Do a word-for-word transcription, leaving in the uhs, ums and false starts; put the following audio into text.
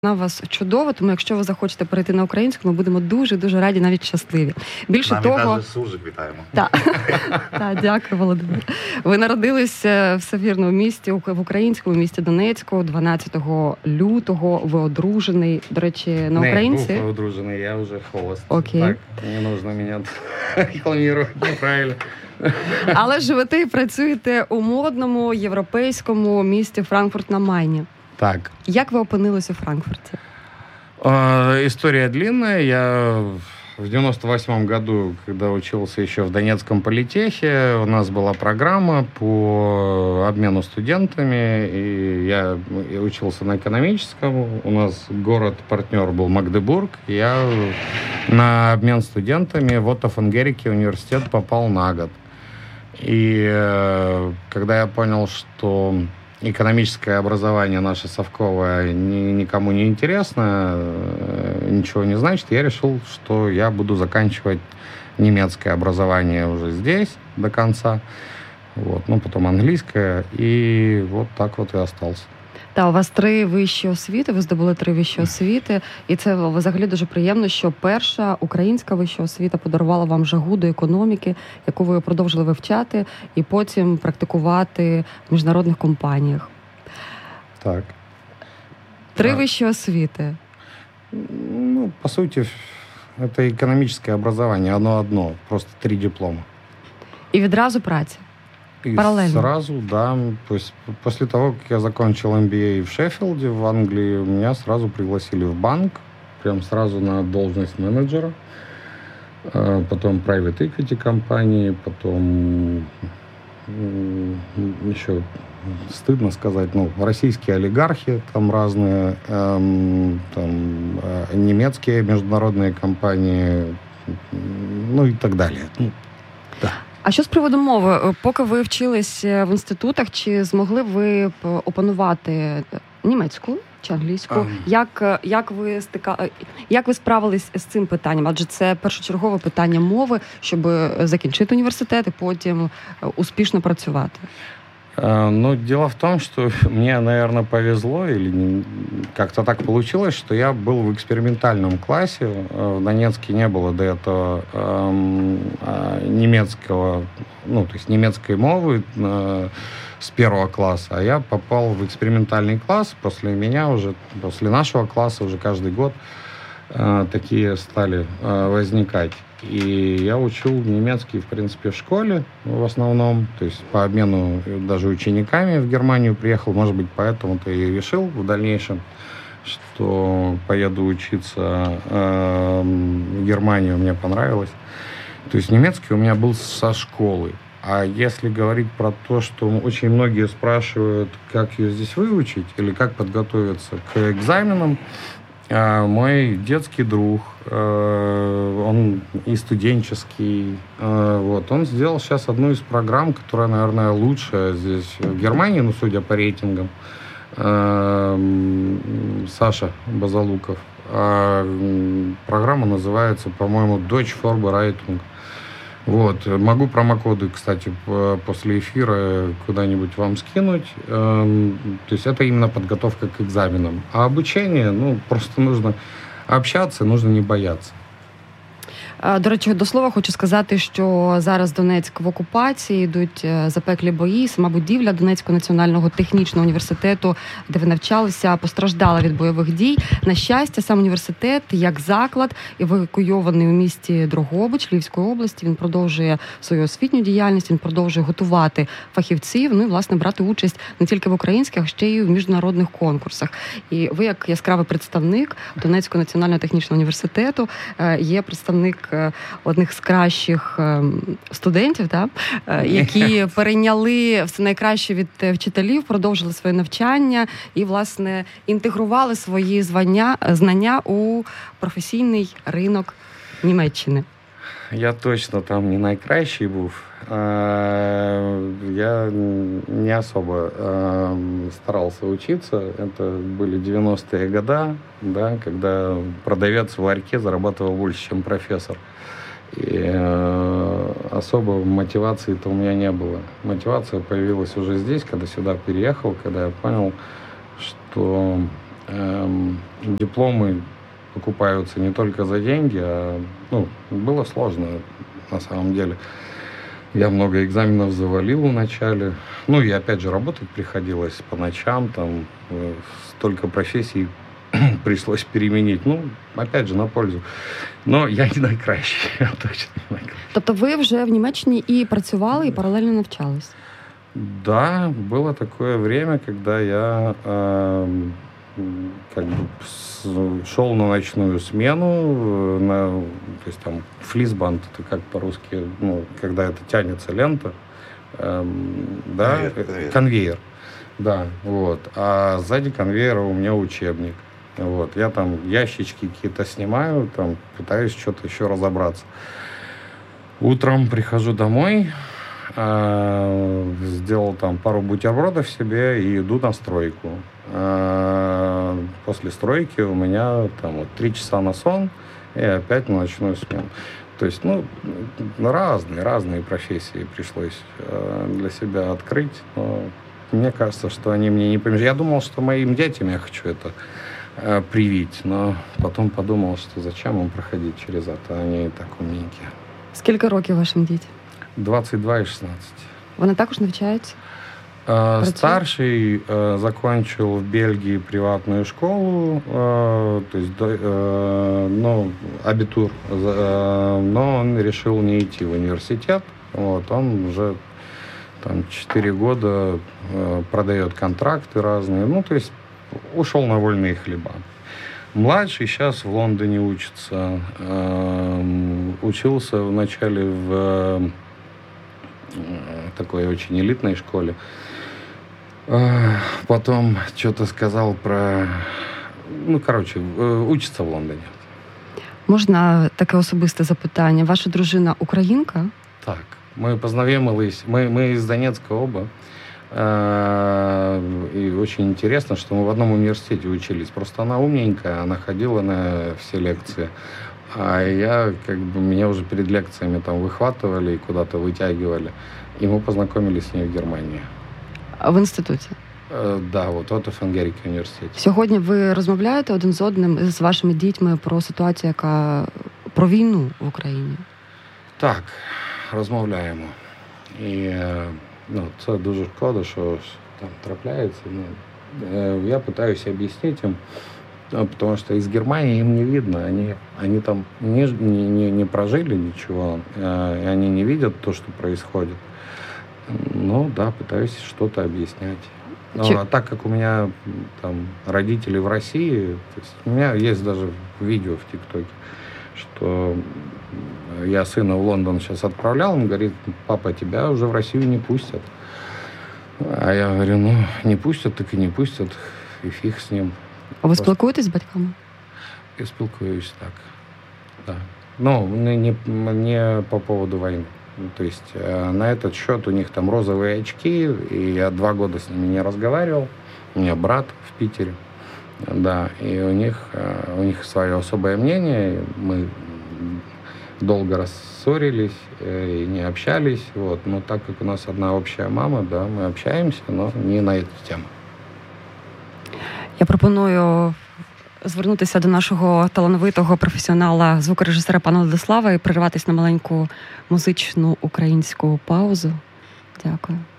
Вона у вас чудова, тому якщо ви захочете перейти на українську, ми будемо дуже-дуже раді, навіть щасливі. Більше Навіть того... навіть суржик вітаємо. Так, та, дякую, Володимир. Ви народилися все вірно в місті, в українському місті Донецьку, дванадцятого лютого. Ви одружений, до речі, на українці? Не, був одружений, я вже холост. Окей. Так, не нужно мене рекламувати, неправильно. Але живете і працюєте у модному європейському місті Франкфурт на Майні. Так. Як ви опинились у Франкфурте? Э, история длинная. Я в девяносто восьмом году, когда учился еще в Донецком политехе, у нас была программа по обмену студентами, и я учился на экономическом. У нас город-партнер был Магдебург. Я на обмен студентами в Отто фон Геррике университет попал на год. И э, когда я понял, что экономическое образование наше совковое ни, никому не интересно, ничего не значит, я решил, что я буду заканчивать немецкое образование уже здесь до конца, вот, ну, потом английское, и вот так вот и остался. Та, у вас три вищі освіти, ви здобули три вищі освіти, і це взагалі дуже приємно, що перша українська вища освіта подарувала вам жагу до економіки, яку ви продовжили вивчати, і потім практикувати в міжнародних компаніях. Так. Три так. вищі освіти. Ну, по сути, это экономическое образование, оно одно, просто три диплома. І відразу праця. И параллельно. Сразу, да. То есть после того, как я закончил эм би эй в Шеффилде, в Англии, меня сразу пригласили в банк, прям сразу на должность менеджера. Потом private equity компании, потом еще стыдно сказать, ну, российские олигархи там разные, эм, там немецкие международные компании, ну и так далее. Ну, да. А що з приводу мови? Поки ви вчились в інститутах, чи змогли ви опанувати німецьку чи англійську? Um. Як, як, ви стика... як ви справились з цим питанням? Адже це першочергове питання мови, щоб закінчити університет і потім успішно працювати. Ну, дело в том, что мне, наверное, повезло, или как-то так получилось, что я был в экспериментальном классе. В Донецке не было до этого эм, немецкого, ну, то есть немецкой мовы э, с первого класса, а я попал в экспериментальный класс. После меня уже, после нашего класса уже каждый год э, такие стали э, возникать. И я учил немецкий, в принципе, в школе в основном, то есть по обмену даже учениками в Германию приехал, может быть, поэтому-то и решил в дальнейшем, что поеду учиться э, в Германию, мне понравилось. То есть немецкий у меня был со школы. А если говорить про то, что очень многие спрашивают, как ее здесь выучить или как подготовиться к экзаменам, мой детский друг, он и студенческий, вот, он сделал сейчас одну из программ, которая, наверное, лучшая здесь в Германии, ну, судя по рейтингам, Саша Базалуков. Программа называется, по-моему, Deutsch Vorbereitung. Вот. Могу промокоды, кстати, после эфира куда-нибудь вам скинуть. То есть это именно подготовка к экзаменам. А обучение, ну, просто нужно общаться, нужно не бояться. До речі, до слова хочу сказати, що зараз Донецьк в окупації, йдуть запеклі бої. Сама будівля Донецького національного технічного університету, де ви навчалися, постраждала від бойових дій. На щастя, сам університет, як заклад, евакуйований у місті Дрогобич Львівської області, він продовжує свою освітню діяльність, він продовжує готувати фахівців, ну і, власне, брати участь не тільки в українських, а ще й в міжнародних конкурсах. І ви, як яскравий представник Донецького національного технічного університету, є представник одних з кращих студентів, так, які перейняли все найкраще від вчителів, продовжили своє навчання і, власне, інтегрували свої звання, знання у професійний ринок Німеччини. Я точно там не найкращий був. Я не особо старался учиться. Это были девяностые годы, да, когда продавец в ларьке зарабатывал больше, чем профессор. И особо мотивации-то у меня не было. Мотивация появилась уже здесь, когда сюда переехал, когда я понял, что эм, дипломы покупаются не только за деньги, а ну, было сложно на самом деле. Я много экзаменов завалил вначале. Ну и опять же работать приходилось по ночам, там э, столько профессий пришлось переменить. Ну, опять же, на пользу. Но я не найкращий, я точно не найкращий. Тобто ви вже в Німеччині і працювали, і паралельно навчались? Да, было такое время, когда я э, как бы шел на ночную смену, на, то есть там флисбанд, это как по-русски, ну, когда это тянется лента, э, да, конвейер, конвейер. конвейер, да, вот, а сзади конвейера у меня учебник, вот, я там ящички какие-то снимаю, там пытаюсь что-то еще разобраться. Утром прихожу домой, э, сделал там пару бутербродов себе и иду на стройку. Э, после стройки у меня там вот три часа на сон и опять на ночную смену. То есть, ну, разные, разные профессии пришлось э, для себя открыть, но мне кажется, что они мне не помешают. Я думал, что моим детям я хочу это э, привить, но потом подумал, что зачем им проходить через это, они и так умненькие. Скільки років вашим дітям? двадцать два и шестнадцать. Вони також навчаються? Э, старший э, закончил в Бельгии приватную школу, э, то есть, э, ну, абитур, э, но он решил не идти в университет. Вот, он уже там четыре года э, продает контракты разные, ну, то есть ушел на вольные хлеба. Младший сейчас в Лондоне учится, э, учился вначале в э, такой очень элитной школе, э, потом что-то сказал про, ну, короче, э, учится в Лондоне. Можна таке особисте запитання? Ваша дружина українка? Так, мы познакомились, мы, мы из Донецка оба. И очень интересно, что мы в одном университете учились. Просто она умненькая, она ходила на все лекции. А я, как бы, меня уже перед лекциями там выхватывали и куда-то вытягивали. И мы познакомились с ней в Германии. В інституті? Да, вот от Фенгеріки університеті. Сьогодні ви розмовляєте один з одним, з вашими дітьми про ситуацію, яка про війну в Україні? Так, розмовляємо. І ну, це дуже шкода, що там трапляється. Ну, я пытаюсь объяснить им, потому что из Германии им не видно, они, они там не, не, не прожили ничего, и они не видят то, что происходит. Ну да, пытаюсь что-то объяснять. Ну, а так как у меня там родители в России, то есть у меня есть даже видео в ТикТоке, что я сына в Лондон сейчас отправлял, он говорит: папа, тебя уже в Россию не пустят. А я говорю: ну, не пустят, так и не пустят, и фиг с ним. А ви спілкуєтесь з батьками? Я спілкуюсь, так. Да. Ну, не, не, не по поводу войны. То есть э, на этот счет у них там розовые очки, и я два года с ними не разговаривал. У меня брат в Питере, да, и у них, э, у них свое особое мнение. Мы долго рассорились э, и не общались, вот. Но так как у нас одна общая мама, да, мы общаемся, но не на эту тему. Я пропоную звернутися до нашого талановитого професіонала, звукорежисера пана Владислава і перерватися на маленьку музичну українську паузу. Дякую.